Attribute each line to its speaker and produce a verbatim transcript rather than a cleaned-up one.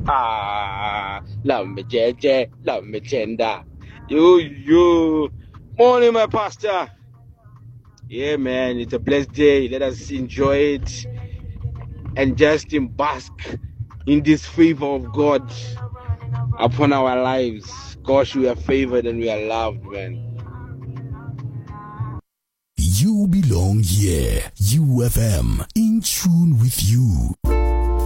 Speaker 1: Ah, love me, J J, love me, tender. Yo, yo. Morning, my pastor. Yeah, man, it's a blessed day. Let us enjoy it and just in bask in this favor of God upon our lives. Gosh, we are favored and we are loved, man.
Speaker 2: You belong here. U F M, in tune with you.